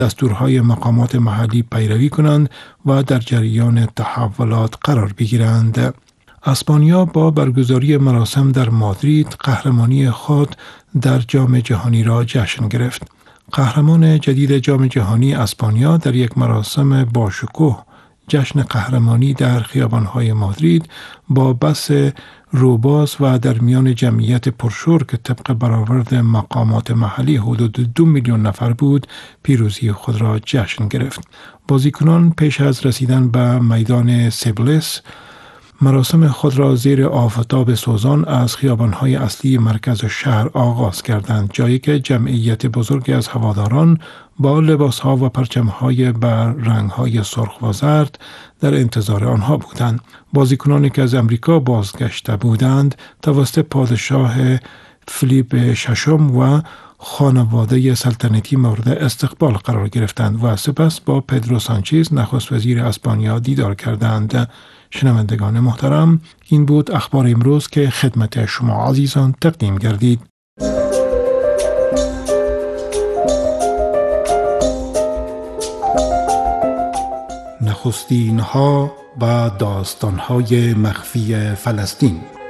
دستورهای مقامات محلی پیروی کنند و در جریان تحولات قرار بگیرند. اسپانیا با برگزاری مراسم در مادرید قهرمانی خود در جام جهانی را جشن گرفت. قهرمان جدید جام جهانی اسپانیا در یک مراسم باشکوه جشن قهرمانی در خیابان‌های مادرید با بس روباز و در میان جمعیت پرشور که طبق برآورد مقامات محلی حدود 2 میلیون نفر بود، پیروزی خود را جشن گرفت. بازیکنان پیش از رسیدن به میدان سیبلیس مراسم خود را زیر آفتاب سوزان از خیابان‌های اصلی مرکز شهر آغاز کردند، جایی که جمعیت بزرگی از هواداران با لباس‌ها و پرچم‌های بر رنگ‌های سرخ و زرد در انتظار آنها بودند. بازیکنانی که از امریکا بازگشته بودند توسط پادشاه فیلیپ ششم و خانواده سلطنتی مورد استقبال قرار گرفتند و سپس با پدرو سانچز نخست وزیر اسپانیا دیدار کردند. شنوندگان محترم، این بود اخبار امروز که خدمت شما عزیزان تقدیم گردید. نخستین ها و داستان های مخفی فلسطین.